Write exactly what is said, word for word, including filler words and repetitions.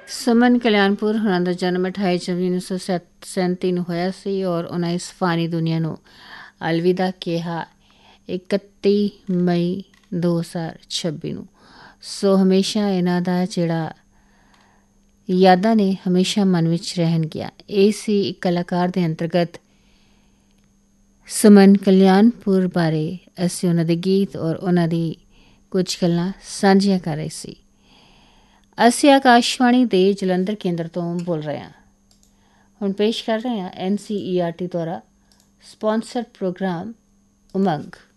ਸੁਮਨ ਕਲਿਆਣਪੁਰ ਹੋਰਾਂ ਦਾ ਜਨਮ ਅਠਾਈ ਜਨਵਰੀ ਉੱਨੀ ਸੌ ਸੈ ਸੈਂਤੀ ਨੂੰ ਹੋਇਆ ਸੀ ਔਰ ਉਹਨਾਂ ਇਸ ਫਾਨੀ ਦੁਨੀਆ ਨੂੰ ਅਲਵਿਦਾ ਕਿਹਾ ਇਕੱਤੀ ਮਈ ਦੋ ਹਜ਼ਾਰ ਛੱਬੀ ਨੂੰ। ਸੋ ਹਮੇਸ਼ਾ ਇਹਨਾਂ ਦਾ ਜਿਹੜਾ ਯਾਦਾਂ ਨੇ ਹਮੇਸ਼ਾ ਮਨ ਵਿੱਚ ਰਹਿਣਗੀਆਂ। ਇਹ ਸੀ ਇੱਕ ਕਲਾਕਾਰ ਦੇ ਅੰਤਰਗਤ ਸੁਮਨ ਕਲਿਆਣਪੁਰ ਬਾਰੇ ਅਸੀਂ ਉਹਨਾਂ ਦੇ ਗੀਤ ਔਰ ਉਹਨਾਂ ਦੀ ਕੁਝ ਗੱਲਾਂ ਸਾਂਝੀਆਂ ਕਰ ਰਹੇ ਸੀ। ਅਸੀਂ ਆਕਾਸ਼ਵਾਣੀ ਦੇ ਜਲੰਧਰ ਕੇਂਦਰ ਤੋਂ ਬੋਲ ਰਹੇ ਹਾਂ। ਹੁਣ ਪੇਸ਼ ਕਰ ਰਹੇ ਹਾਂ ਐਨ ਸੀ ਈ ਆਰ ਟੀ ਦੁਆਰਾ ਸਪਾਂਸਰਡ ਪ੍ਰੋਗਰਾਮ ਉਮੰਗ।